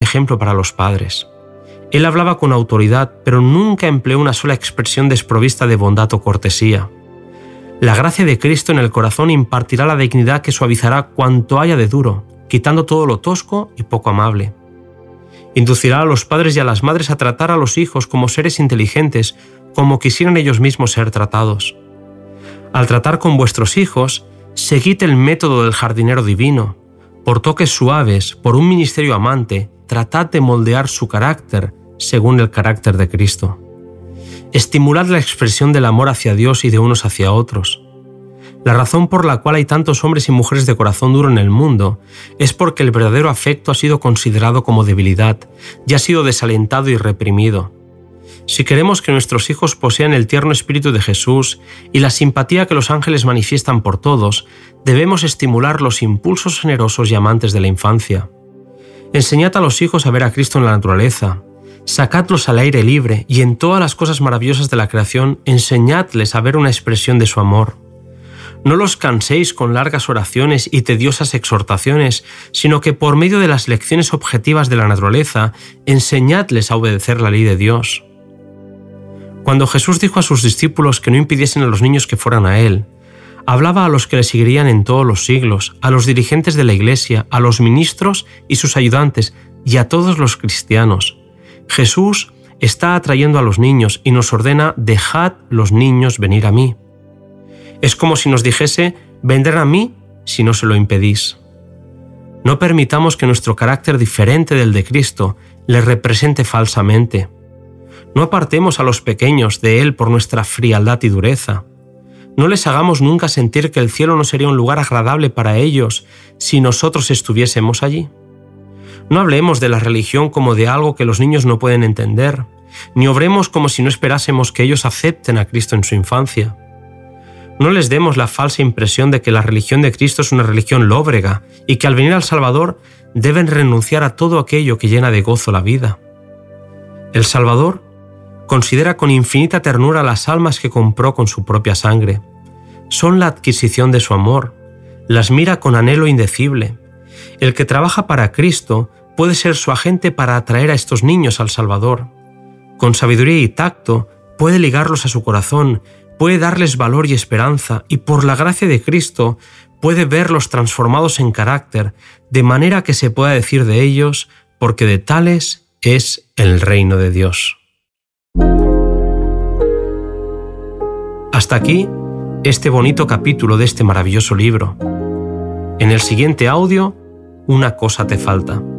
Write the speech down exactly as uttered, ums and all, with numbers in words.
ejemplo para los padres. Él hablaba con autoridad, pero nunca empleó una sola expresión desprovista de bondad o cortesía. La gracia de Cristo en el corazón impartirá la dignidad que suavizará cuanto haya de duro, quitando todo lo tosco y poco amable. Inducirá a los padres y a las madres a tratar a los hijos como seres inteligentes, como quisieran ellos mismos ser tratados. Al tratar con vuestros hijos, seguid el método del jardinero divino. Por toques suaves, por un ministerio amante, tratad de moldear su carácter según el carácter de Cristo. Estimulad la expresión del amor hacia Dios y de unos hacia otros. La razón por la cual hay tantos hombres y mujeres de corazón duro en el mundo es porque el verdadero afecto ha sido considerado como debilidad y ha sido desalentado y reprimido. Si queremos que nuestros hijos posean el tierno espíritu de Jesús y la simpatía que los ángeles manifiestan por todos, debemos estimular los impulsos generosos y amantes de la infancia. Enseñad a los hijos a ver a Cristo en la naturaleza. Sacadlos al aire libre y en todas las cosas maravillosas de la creación enseñadles a ver una expresión de su amor. No los canséis con largas oraciones y tediosas exhortaciones, sino que por medio de las lecciones objetivas de la naturaleza, enseñadles a obedecer la ley de Dios. Cuando Jesús dijo a sus discípulos que no impidiesen a los niños que fueran a Él, hablaba a los que le seguirían en todos los siglos, a los dirigentes de la Iglesia, a los ministros y sus ayudantes y a todos los cristianos. Jesús está atrayendo a los niños y nos ordena: dejad los niños venir a mí. Es como si nos dijese: vendrán a mí si no se lo impedís. No permitamos que nuestro carácter diferente del de Cristo les represente falsamente. No apartemos a los pequeños de Él por nuestra frialdad y dureza. No les hagamos nunca sentir que el cielo no sería un lugar agradable para ellos si nosotros estuviésemos allí. No hablemos de la religión como de algo que los niños no pueden entender, ni obremos como si no esperásemos que ellos acepten a Cristo en su infancia. No les demos la falsa impresión de que la religión de Cristo es una religión lóbrega y que al venir al Salvador deben renunciar a todo aquello que llena de gozo la vida. El Salvador considera con infinita ternura las almas que compró con su propia sangre. Son la adquisición de su amor. Las mira con anhelo indecible. El que trabaja para Cristo puede ser su agente para atraer a estos niños al Salvador. Con sabiduría y tacto puede ligarlos a su corazón, puede darles valor y esperanza, y por la gracia de Cristo puede verlos transformados en carácter, de manera que se pueda decir de ellos: porque de tales es el reino de Dios. Hasta aquí este bonito capítulo de este maravilloso libro. En el siguiente audio, una cosa te falta.